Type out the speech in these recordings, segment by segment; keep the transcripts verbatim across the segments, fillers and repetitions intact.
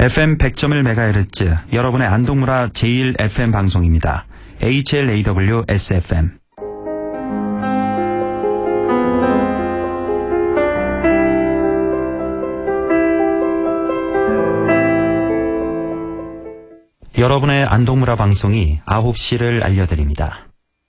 에프엠 백 점 일 메가헤르츠 여러분의 안동문화 제일 에프엠 방송입니다. 에이치엘에이더블유 에스에프엠. 여러분의 안동문화 방송이 아홉 시를 알려드립니다.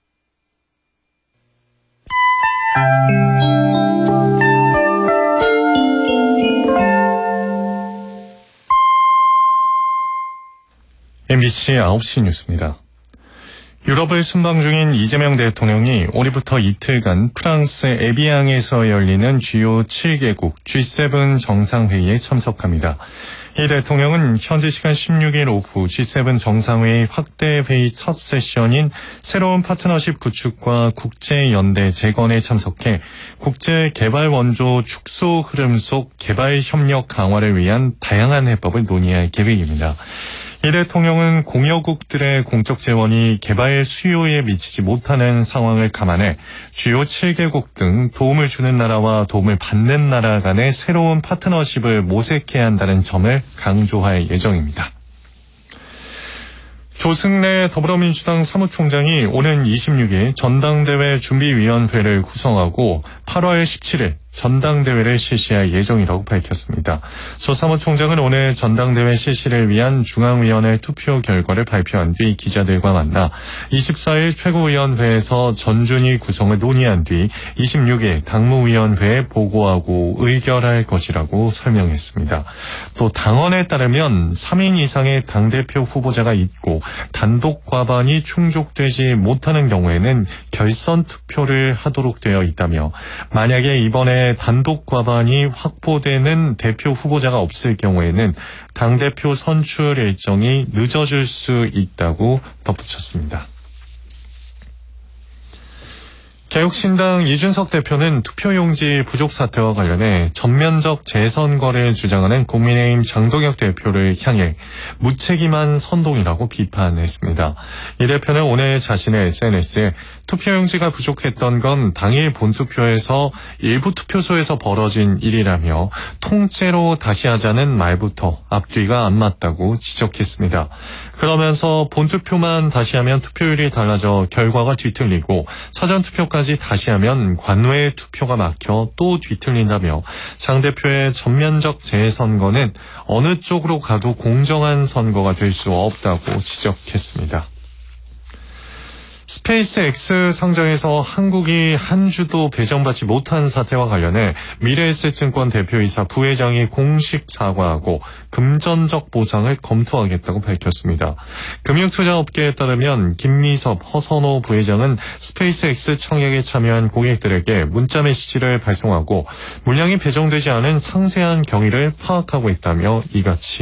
엠비씨 아홉 시 뉴스입니다. 유럽을 순방 중인 이재명 대통령이 오늘부터 이틀간 프랑스 에비앙에서 열리는 주요 칠 개국 지 세븐 정상회의에 참석합니다. 이 대통령은 현지 시간 십육 일 오후 지 세븐 정상회의 확대 회의 첫 세션인 새로운 파트너십 구축과 국제연대 재건에 참석해 국제개발 원조 축소 흐름 속 개발 협력 강화를 위한 다양한 해법을 논의할 계획입니다. 이 대통령은 공여국들의 공적 재원이 개발 수요에 미치지 못하는 상황을 감안해 주요 칠 개국 등 도움을 주는 나라와 도움을 받는 나라 간의 새로운 파트너십을 모색해야 한다는 점을 강조할 예정입니다. 조승래 더불어민주당 사무총장이 오는 이십육 일 전당대회 준비위원회를 구성하고 팔월 십칠 일 전당대회를 실시할 예정이라고 밝혔습니다. 조 사무총장은 오늘 전당대회 실시를 위한 중앙위원회 투표 결과를 발표한 뒤 기자들과 만나 이십사 일 최고위원회에서 전준위 구성을 논의한 뒤 이십육 일 당무위원회에 보고하고 의결할 것이라고 설명했습니다. 또 당원에 따르면 삼 인 이상의 당대표 후보자가 있고 단독 과반이 충족되지 못하는 경우에는 결선 투표를 하도록 되어 있다며 만약에 이번에 단독 과반이 확보되는 대표 후보자가 없을 경우에는 당대표 선출 일정이 늦어질 수 있다고 덧붙였습니다. 개혁신당 이준석 대표는 투표용지 부족 사태와 관련해 전면적 재선거를 주장하는 국민의힘 장동혁 대표를 향해 무책임한 선동이라고 비판했습니다. 이 대표는 오늘 자신의 에스엔에스에 투표용지가 부족했던 건 당일 본투표에서 일부 투표소에서 벌어진 일이라며 통째로 다시 하자는 말부터 앞뒤가 안 맞다고 지적했습니다. 그러면서 본투표만 다시 하면 투표율이 달라져 결과가 뒤틀리고 사전투표까지 다시 하면 관외 투표가 막혀 또 뒤틀린다며 장 대표의 전면적 재선거는 어느 쪽으로 가도 공정한 선거가 될 수 없다고 지적했습니다. 스페이스X 상장에서 한국이 한 주도 배정받지 못한 사태와 관련해 미래에셋증권 대표이사 부회장이 공식 사과하고 금전적 보상을 검토하겠다고 밝혔습니다. 금융투자업계에 따르면 김미섭, 허선호 부회장은 스페이스X 청약에 참여한 고객들에게 문자 메시지를 발송하고 물량이 배정되지 않은 상세한 경위를 파악하고 있다며 이같이